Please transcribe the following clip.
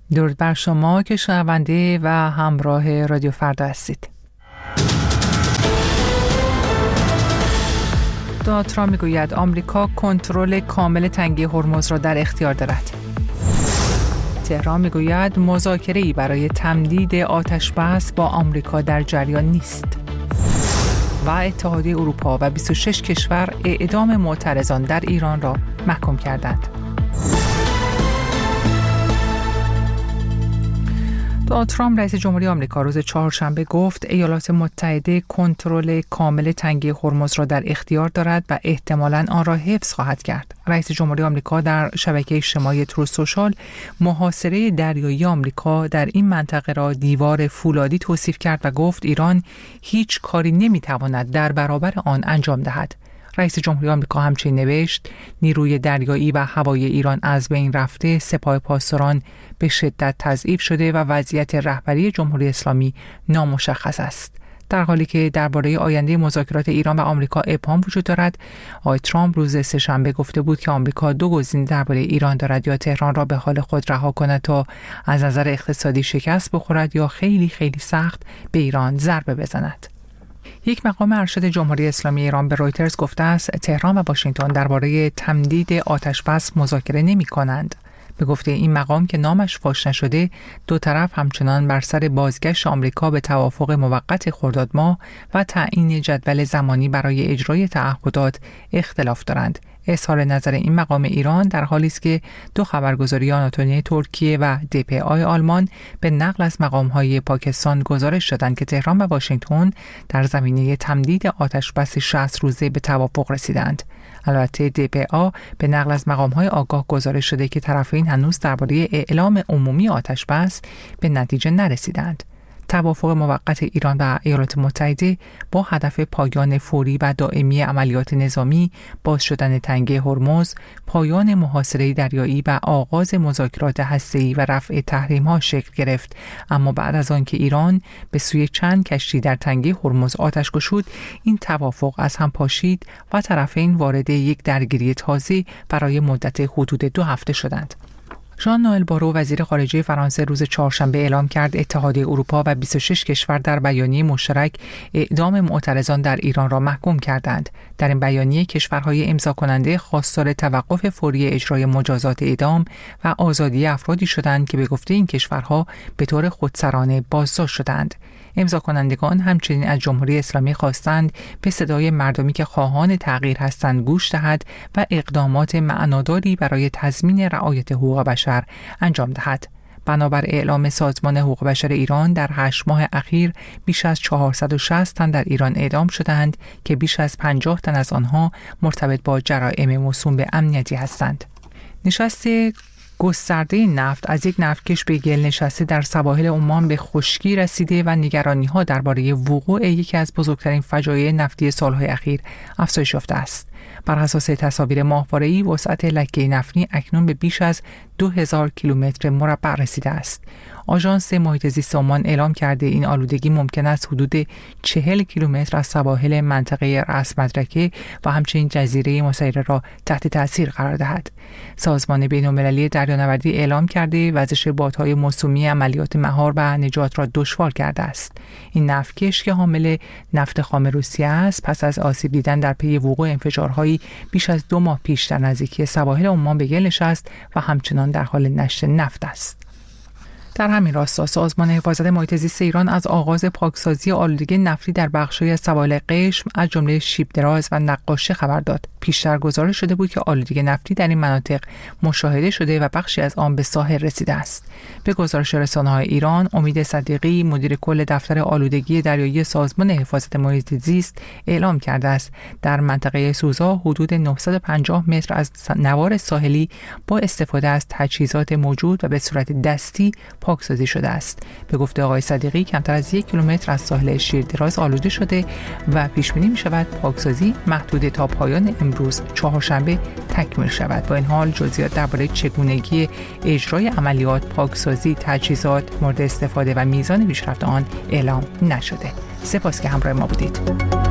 درود بر شما که شنونده و همراه رادیو فردا هستید. دونالد ترامپ میگوید آمریکا کنترل کامل تنگه هرمز را در اختیار دارد. تهران میگوید مذاکره‌ای برای تمدید آتش بس با آمریکا در جریان نیست. و اتحادیه اروپا و 26 کشور اعدام معترضان در ایران را محکوم کردند. دونالد ترامپ رئیس جمهوری آمریکا روز چهارشنبه گفت ایالات متحده کنترل کامل تنگه هرمز را در اختیار دارد و احتمالاً آن را حفظ خواهد کرد. رئیس جمهوری آمریکا در شبکه اجتماعی تروث سوشال محاصره دریایی آمریکا در این منطقه را دیوار فولادی توصیف کرد و گفت ایران هیچ کاری نمی‌تواند در برابر آن انجام دهد. رئیس جمهوری آمریکا همچنین نوشت نیروی دریایی و هوایی ایران از بین رفته، سپاه پاسداران به شدت تضعیف شده و وضعیت رهبری جمهوری اسلامی نامشخص است. در حالی که درباره آینده مذاکرات ایران و آمریکا ابهام وجود دارد، آقای ترامپ روز سه‌شنبه گفته بود که آمریکا دو گزینه درباره ایران دارد: یا تهران را به حال خود رها کند تا از نظر اقتصادی شکست بخورد، یا خیلی سخت به ایران ضربه بزند. یک مقام ارشد جمهوری اسلامی ایران به رویترز گفته است تهران و واشنگتن درباره تمدید آتش‌بس مذاکره نمی‌کنند. به گفته این مقام که نامش فاش نشده، دو طرف همچنان بر سر بازگشت آمریکا به توافق موقت خرداد ماه و تعیین جدول زمانی برای اجرای تعهدات اختلاف دارند. اظهار نظر این مقام ایران در حالی است که دو خبرگزاری آناتولی ترکیه و DPA آلمان به نقل از مقام‌های پاکستان گزارش دادند که تهران و واشنگتن در زمینه تمدید آتش‌بس 60 روزه به توافق رسیدند. البته DPA به نقل از مقام‌های آگاه گزارش شده که طرفین هنوز درباره اعلام عمومی آتش‌بس به نتیجه نرسیدند. توافق موقت ایران و ایالات متحده با هدف پایان فوری و دائمی عملیات نظامی، باز شدن تنگه هرمز، پایان محاصره دریایی و آغاز مذاکرات هسته‌ای و رفع تحریم‌ها شکل گرفت. اما بعد از آنکه ایران به سوی چند کشتی در تنگه هرمز آتش گشود، این توافق از هم پاشید و طرفین وارد یک درگیری تازه برای مدت حدود 2 هفته شدند. ژان نوئل بارو وزیر خارجه فرانسه روز چهارشنبه اعلام کرد اتحادیه اروپا و 26 کشور در بیانیه مشترک اعدام معترضان در ایران را محکوم کردند. در این بیانیه کشورهای امضا کننده خواستار توقف فوری اجرای مجازات اعدام و آزادی افرادی شدند که به گفته این کشورها به طور خودسرانه بازداشت شدند. امضا کنندگان همچنین از جمهوری اسلامی خواستند به صدای مردمی که خواهان تغییر هستند گوش دهد و اقدامات معناداری برای تضمین رعایت حقوق بشر انجام دهد. بنابر اعلام سازمان حقوق بشر ایران در 8 ماه اخیر بیش از 460 تن در ایران اعدام شدند که بیش از 50 تن از آنها مرتبط با جرائم موسوم به امنیتی هستند. نشست گسترده نفت از یک نفتکش به گل نشسته در سواحل عمان به خشکی رسیده و نگرانی‌ها درباره وقوع یکی از بزرگترین فجایع نفتی سالهای اخیر افزایش یافته است. بر اساس تصاویر ماهواره‌ای وسعت لکه نفتی اکنون به بیش از 2000 کیلومتر مربع رسیده است. آژانس محیط زیست عمان اعلام کرده این آلودگی ممکن است حدود 40 کیلومتر از سواحل منطقه رأس مدرکه و همچنین جزیره مسیره را تحت تاثیر قرار دهد. سازمان بین‌المللی دریانوردی اعلام کرده وزش بادهای موسومی عملیات مهار و نجات را دشوار کرده است. این نفتکش که حامل نفت خام روسیه است پس از آسیب دیدن در پی وقوع انفجارهایی بیش از 2 ماه پیش در نزدیکی سواحل عمان به گل نشست و همچنان در حال نشت نفت است. در همین راستا سازمان حفاظت محیط زیست ایران از آغاز پاکسازی آلودگی نفتی در بخش‌های از سواحل قشم از جمله شیب دراز و نقاشه خبر داد. پیشتر گزارش شده بود که آلودگی نفتی در این مناطق مشاهده شده و بخشی از آن به ساحل رسیده است. به گزارش رسانه‌های ایران، امید صدیقی مدیر کل دفتر آلودگی دریایی سازمان حفاظت محیط زیست اعلام کرده است در منطقه سوزا حدود 950 متر از نوار ساحلی با استفاده از تجهیزات موجود و به صورت دستی پاکسازی شده است. به گفته آقای صدیقی کمتر از 1 کیلومتر از ساحل شیردراز آلوده شده و پیش بینی می شود پاکسازی محدود تا پایان امروز چهارشنبه تکمیل شود. با این حال جزئیات درباره چگونگی اجرای عملیات پاکسازی تجهیزات مورد استفاده و میزان پیشرفت آن اعلام نشده. سپاس که همراه ما بودید.